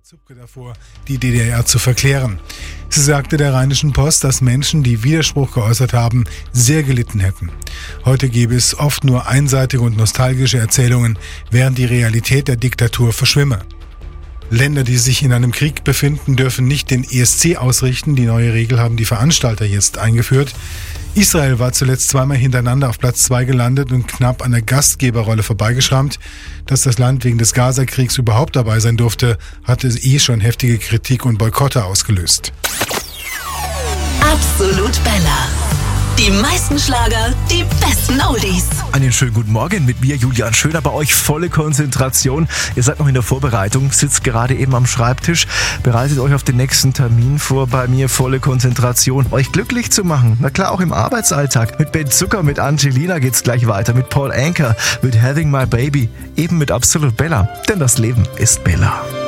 Zupke davor, die DDR zu verklären. Sie sagte der Rheinischen Post, dass Menschen, die Widerspruch geäußert haben, sehr gelitten hätten. Heute gebe es oft nur einseitige und nostalgische Erzählungen, während die Realität der Diktatur verschwimme. Länder, die sich in einem Krieg befinden, dürfen nicht den ESC ausrichten. Die neue Regel haben die Veranstalter jetzt eingeführt. Israel war zuletzt zweimal hintereinander auf Platz 2 gelandet und knapp an der Gastgeberrolle vorbeigeschrammt. Dass das Land wegen des Gaza-Kriegs überhaupt dabei sein durfte, hatte schon heftige Kritik und Boykotte ausgelöst. Absolut Bella. Die meisten Schlager, die besten Oldies. Einen schönen guten Morgen mit mir, Julian Schöner, bei euch volle Konzentration. Ihr seid noch in der Vorbereitung, sitzt gerade eben am Schreibtisch, bereitet euch auf den nächsten Termin vor, bei mir volle Konzentration, euch glücklich zu machen. Na klar, auch im Arbeitsalltag. Mit Ben Zucker, mit Angelina geht's gleich weiter, mit Paul Anka, mit Having My Baby, eben mit Absolut Bella. Denn das Leben ist Bella.